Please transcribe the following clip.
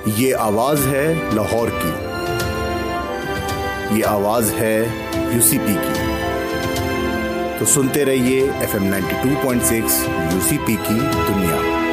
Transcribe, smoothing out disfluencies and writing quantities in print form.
ये आवाज है लाहौर की, ये आवाज है यूसीपी की। तो सुनते रहिए FM 92.6 यूसीपी की दुनिया।